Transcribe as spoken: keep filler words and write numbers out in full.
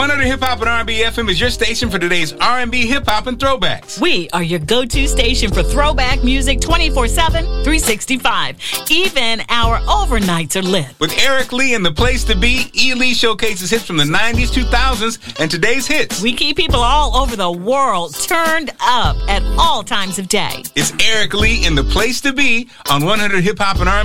one hundred Hip Hop and R and B F M is your station for today's R and B, hip hop, and throwbacks. We are your go-to station for throwback music twenty-four seven, three sixty-five. Even our overnights are lit. With Eric Lee and The Place to Be, E. Lee showcases hits from the nineties, two thousands, and today's hits. We keep people all over the world turned up at all times of day. It's Eric Lee in The Place to Be on one hundred Hip Hop and R and B.